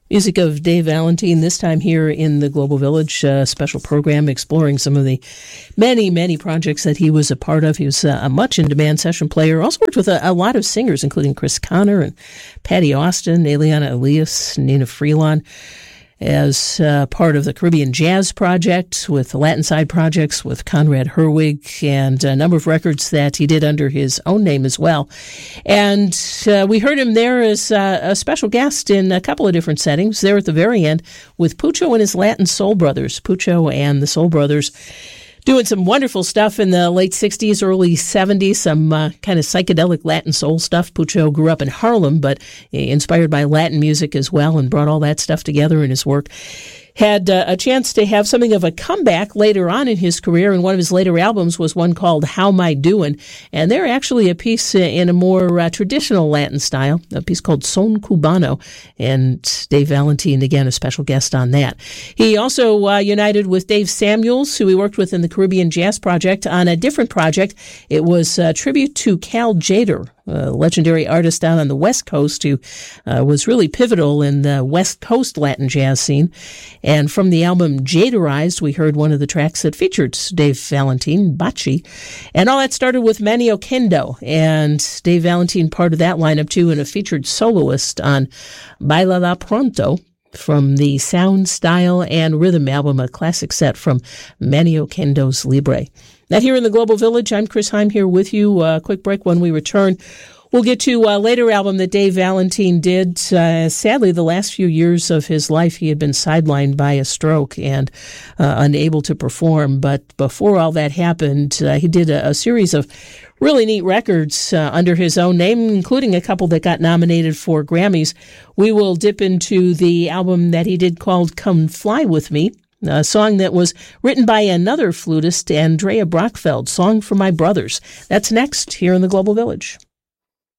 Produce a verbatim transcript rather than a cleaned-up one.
Music of Dave Valentine, this time here in the Global Village, uh, special program exploring some of the many, many projects that he was a part of. He was uh, a much in-demand session player. Also worked with a, a lot of singers, including Chris Connor and Patty Austin, Eliana Elias, Nina Freelon, as uh, part of the Caribbean Jazz Project, with the Latin Side Projects, with Conrad Herwig, and a number of records that he did under his own name as well. And uh, we heard him there as uh, a special guest in a couple of different settings, there at the very end, with Pucho and his Latin Soul Brothers. Pucho and the Soul Brothers doing some wonderful stuff in the late sixties, early seventies, some uh, kind of psychedelic Latin soul stuff. Pucho grew up in Harlem, but inspired by Latin music as well, and brought all that stuff together in his work. Had uh, a chance to have something of a comeback later on in his career, and one of his later albums was one called How My Doin', and they're actually a piece in a more uh, traditional Latin style, a piece called Son Cubano, and Dave Valentine, again, a special guest on that. He also uh, united with Dave Samuels, who he worked with in the Caribbean Jazz Project, on a different project. It was a tribute to Cal Tjader, a legendary artist down on the West Coast who uh, was really pivotal in the West Coast Latin jazz scene. And from the album Jaderized, we heard one of the tracks that featured Dave Valentine, Bachi. And all that started with Manny Oquendo, and Dave Valentine part of that lineup too, and a featured soloist on Bailala Pronto, from the Sound, Style, and Rhythm album, a classic set from Manny Oquendo's Libre. Now, here in the Global Village, I'm Chris Heim here with you. A uh, quick break. When we return, we'll get to a later album that Dave Valentine did. Uh, sadly, the last few years of his life, he had been sidelined by a stroke and uh, unable to perform. But before all that happened, uh, he did a, a series of really neat records uh, under his own name, including a couple that got nominated for Grammys. We will dip into the album that he did called Come Fly With Me, a song that was written by another flutist, Andrea Brockfeld, Song for My Brothers. That's next here in the Global Village.